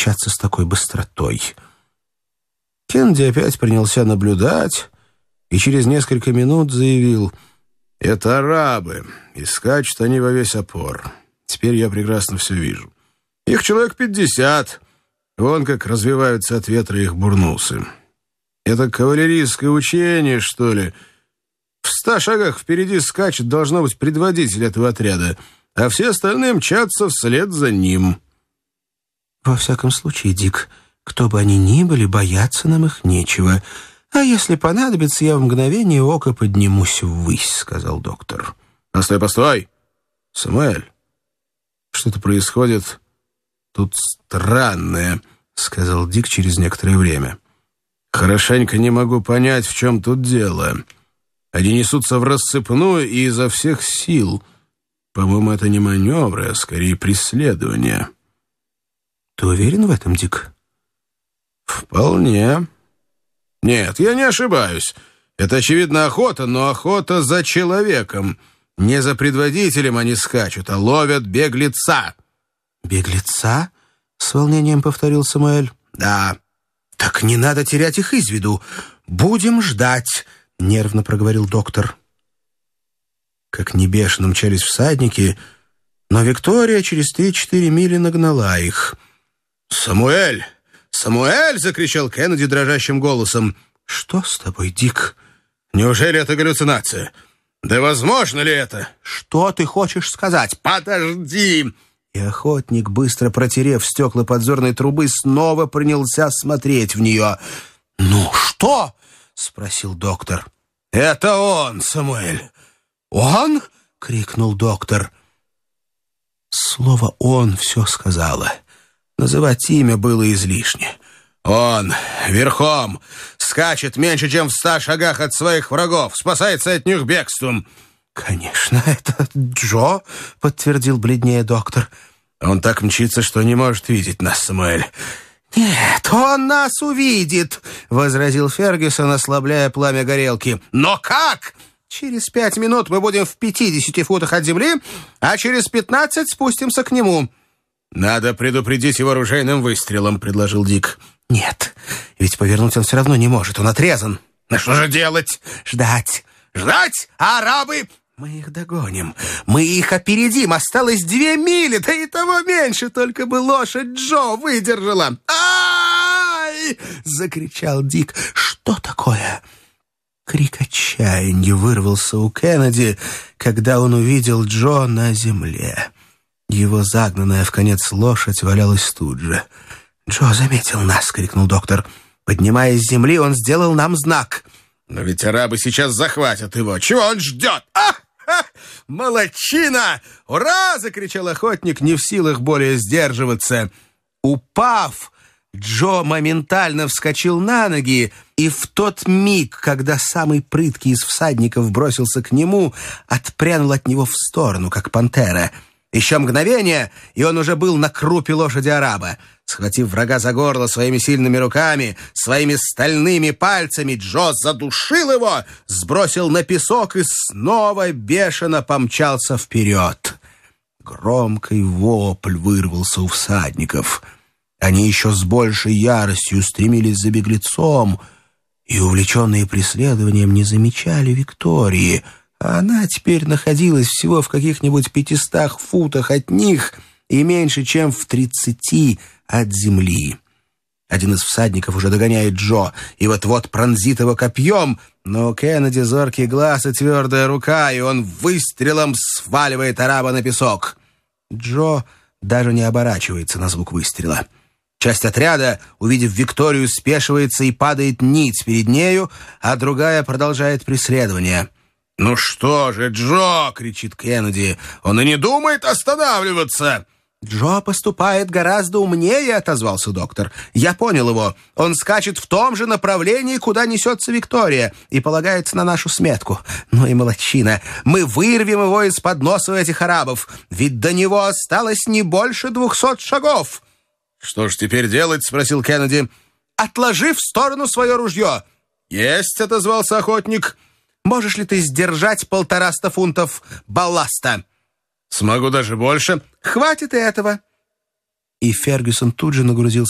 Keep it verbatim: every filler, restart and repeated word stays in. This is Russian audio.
мчаться с такой быстротой. Кеннеди опять принялся наблюдать и через несколько минут заявил: «Это арабы, и скачут они во весь опор. Теперь я прекрасно все вижу. Их человек пятьдесят. Вон как развиваются от ветра их бурнусы. Это кавалерийское учение, что ли? В ста шагах впереди скачет, должно быть, предводитель этого отряда, а все остальные мчатся вслед за ним». «Во всяком случае, Дик, кто бы они ни были, бояться нам их нечего. А если понадобится, я в мгновение ока поднимусь ввысь», — сказал доктор. «Постой, постой! Самуэль, что-то происходит тут странное», — сказал Дик через некоторое время. «Хорошенько не могу понять, в чем тут дело. Они несутся в рассыпную и изо всех сил. По-моему, это не маневры, а скорее преследование». «Ты уверен в этом, Дик?» «Вполне. Нет, я не ошибаюсь. Это, очевидно, охота, но охота за человеком. Не за предводителем они скачут, а ловят беглеца». «Беглеца?» — с волнением повторил Самуэль. «Да». «Так не надо терять их из виду. Будем ждать», — нервно проговорил доктор. Как ни бешено мчались всадники, но Виктория через три-четыре мили нагнала их. «Самуэль! Самуэль!» — закричал Кеннеди дрожащим голосом. «Что с тобой, Дик? Неужели это галлюцинация? Да возможно ли это?» «Что ты хочешь сказать?» «Подожди!» И охотник, быстро протерев стекла подзорной трубы, снова принялся смотреть в нее. «Ну что?» — спросил доктор. «Это он, Самуэль!» «Он?» — крикнул доктор. Слово «он» все сказала. Называть имя было излишне. «Он, верхом, скачет меньше, чем в ста шагах от своих врагов, спасается от них бегством». «Конечно, это Джо», — подтвердил бледнее доктор. «Он так мчится, что не может видеть нас, Самуэль». «Нет, он нас увидит», — возразил Фергюсон, ослабляя пламя горелки. «Но как?» «Через пять минут мы будем в пятидесяти футах от земли, а через пятнадцать спустимся к нему». «Надо предупредить его оружейным выстрелом», — предложил Дик. «Нет, ведь повернуть он все равно не может, он отрезан». «На что же делать?» «Ждать». «Ждать? А арабы?» «Мы их догоним. Мы их опередим. Осталось две мили, да и того меньше, только бы лошадь Джо выдержала». «Ай!» — закричал Дик. «Что такое?» Крик отчаяния вырвался у Кеннеди, когда он увидел Джо на земле. Его загнанная в конец лошадь валялась тут же. «Джо заметил нас!» — крикнул доктор. Поднимаясь с земли, он сделал нам знак. «Но ведь арабы сейчас захватят его. Чего он ждет?» «Ах! Ха! Молодчина! Ура!» — закричал охотник, не в силах более сдерживаться. Упав, Джо моментально вскочил на ноги, и в тот миг, когда самый прыткий из всадников бросился к нему, отпрянул от него в сторону, как пантера. Еще мгновение, и он уже был на крупе лошади араба. Схватив врага за горло своими сильными руками, своими стальными пальцами, Джо задушил его, сбросил на песок и снова бешено помчался вперед. Громкий вопль вырвался у всадников. Они еще с большей яростью стремились за беглецом, и, увлеченные преследованием, не замечали Виктории, а она теперь находилась всего в каких-нибудь пятистах футах от них и меньше, чем в тридцати от земли. Один из всадников уже догоняет Джо и вот-вот пронзит его копьем, но у Кеннеди зоркий глаз и твердая рука, и он выстрелом сваливает араба на песок. Джо даже не оборачивается на звук выстрела. Часть отряда, увидев Викторию, спешивается и падает ниц перед нею, а другая продолжает преследование. «Ну что же, Джо!» — кричит Кеннеди. «Он и не думает останавливаться!» «Джо поступает гораздо умнее», — отозвался доктор. «Я понял его. Он скачет в том же направлении, куда несется Виктория, и полагается на нашу сметку. Ну и молодчина. Мы вырвем его из-под носа этих арабов, ведь до него осталось не больше двухсот шагов». «Что ж теперь делать?» — спросил Кеннеди. «Отложи в сторону свое ружье». «Есть», — отозвался охотник. «Можешь ли ты сдержать полтораста фунтов балласта?» «Смогу даже больше». «Хватит и этого». И Фергюсон тут же нагрузил